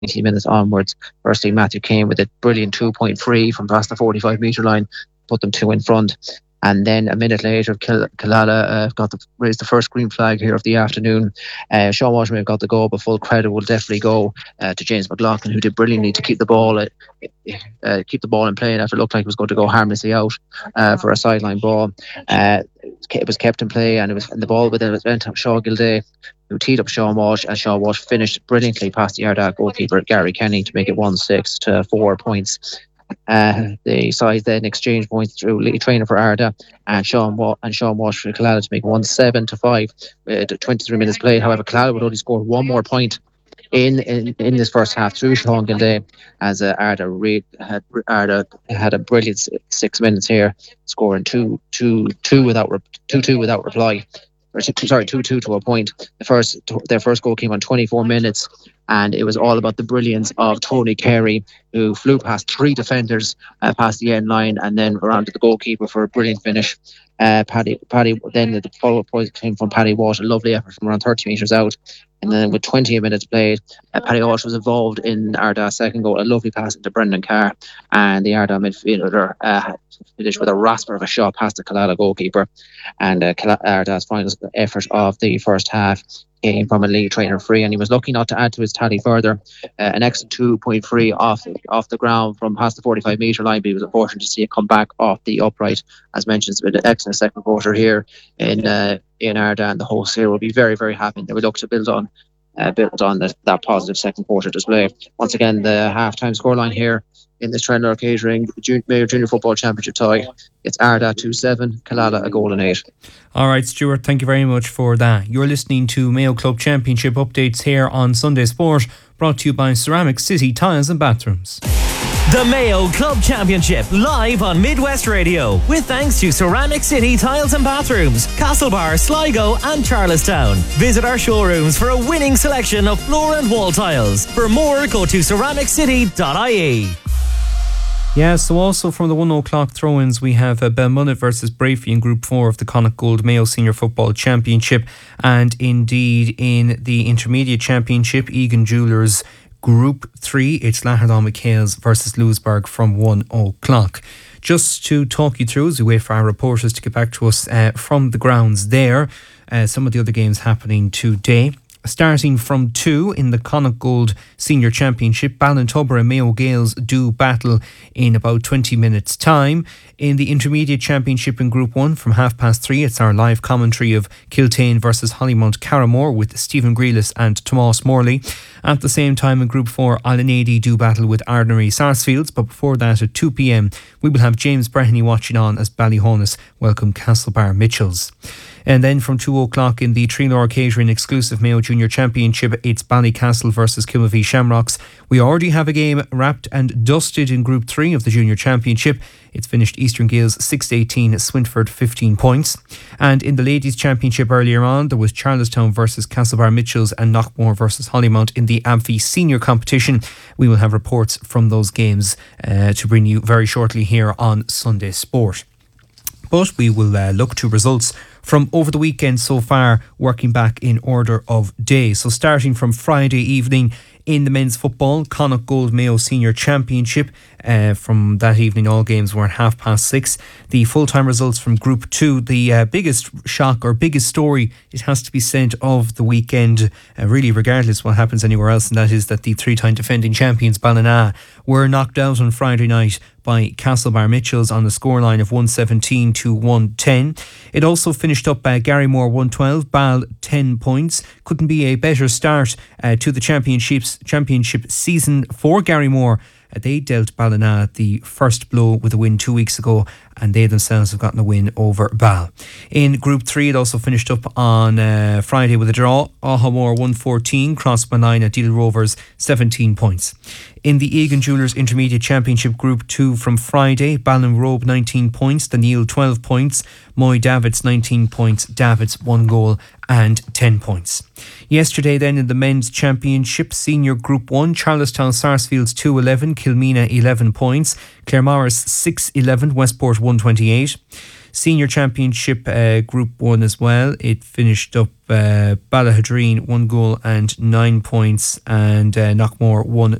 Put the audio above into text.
minutes onwards. Firstly, Matthew Kane with a brilliant 2.3 from past the 45-metre line, put them 2 in front. And then a minute later, Killala raised the first green flag here of the afternoon. Sean Walsh may have got the goal, but full credit will definitely go to James McLaughlin, who did brilliantly to keep the ball in play after it looked like it was going to go harmlessly out for a sideline ball. It was kept in play, and the ball went to Shaw Gilday, who teed up Sean Walsh, and Sean Walsh finished brilliantly past the Ardagh goalkeeper Gary Kenny to make it 1-6 to 4 points. The side then exchanged points through Lee Trainer for Ardagh and Sean Walsh for Killala to make 1-7 to 5 with 23 minutes played. However, Killala would only score one more point in this first half through Sean Gilday, as Ardagh had a brilliant 6 minutes here, scoring 2-2 without reply. 2-2 to a point. Their first goal came on 24 minutes, and it was all about the brilliance of Tony Carey, who flew past 3 defenders past the end line and then around to the goalkeeper for a brilliant finish. Paddy then the follow-up point came from Paddy Walsh, a lovely effort from around 30 metres out. And then with 28 minutes played, Paddy Walsh was involved in Ardagh's second goal, a lovely pass into Brendan Carr, and the Ardagh midfielder finished with a rasper of a shot past the Killala goalkeeper. And Ardagh's final effort of the first half came from a Lee Trainer free, and he was lucky not to add to his tally further. An excellent 2.3 off the ground from past the 45-metre line, but he was unfortunate to see it come back off the upright. As mentioned, it's been an excellent second quarter here in Ardagh, and the hosts here will be very, very happy. They will look to build on that positive second quarter display. Once again, the half-time scoreline here in this Trenor Catering Mayo Junior Football Championship tie. It's Ardagh 2-7, Killala a goal and 8. All right, Stuart, thank you very much for that. You're listening to Mayo Club Championship updates here on Sunday Sport, brought to you by Ceramic City Tiles and Bathrooms. The Mayo Club Championship live on Midwest Radio, with thanks to Ceramic City Tiles and Bathrooms, Castlebar, Sligo and Charlestown. Visit our showrooms for a winning selection of floor and wall tiles. For more, go to ceramiccity.ie. Yeah, so also from the 1 o'clock throw-ins, we have Belmullet versus Brafey in Group 4 of the Connacht Gold Mayo Senior Football Championship. And indeed, in the Intermediate Championship, Egan Jewellers Group 3, it's Lahardon McHale's versus Lewisburg from 1 o'clock. Just to talk you through, as we wait for our reporters to get back to us from the grounds there, some of the other games happening today. Starting from 2 in the Connacht Gold Senior Championship, Ballintubber and Mayo Gales do battle in about 20 minutes time. In the Intermediate Championship in Group 1 from 3:30, it's our live commentary of Kiltane versus Hollymount Carramore with Stephen Grealis and Tomas Morley. At the same time in Group 4, Allanady do battle with Ardnary Sarsfields, but before that at 2 p.m, we will have James Breheny watching on as Ballyhonus welcome Castlebar Mitchells. And then from 2 o'clock in the Trinor Catering exclusive Mayo Junior Championship, it's Ballycastle versus Kilmavie Shamrocks. We already have a game wrapped and dusted in Group 3 of the Junior Championship. It's finished Eastern Gales 6-18, Swinford 15 points. And in the Ladies Championship earlier on, there was Charlestown versus Castlebar Mitchells and Knockmore versus Hollymount in the AMFI Senior Competition. We will have reports from those games to bring you very shortly here on Sunday Sport. But we will look to results from over the weekend so far, working back in order of day. So starting from Friday evening in the men's football, Connacht Gold Mayo Senior Championship. From that evening, all games were at 6:30. The full-time results from Group 2, the biggest shock or biggest story, it has to be said, of the weekend, really regardless what happens anywhere else, and that is that the 3-time defending champions Ballina were knocked out on Friday night by Castlebar Mitchells on the scoreline of 117 to 110. It also finished up Garrymore 112, Ball 10 points. Couldn't be a better start to the championship season for Garrymore. They dealt Ballina the first blow with a win 2 weeks ago, and they themselves have gotten a win over Ball. In Group 3, it also finished up on Friday with a draw. Ahamore 114, Crossmanline at Deal Rovers 17 points. In the Egan Jewellers Intermediate Championship Group 2 from Friday, Ballinrobe 19 points, Daniel 12 points, Moy Davids 19 points, Davids 1 goal and 10 points. Yesterday then in the Men's Championship Senior Group 1, Charlestown Sarsfields 2-11, Kilmina 11 points, Claremorris 6-11, Westport 128. Senior Championship Group 1 as well. It finished up Ballahadreen 1 goal and 9 points, and Knockmore 1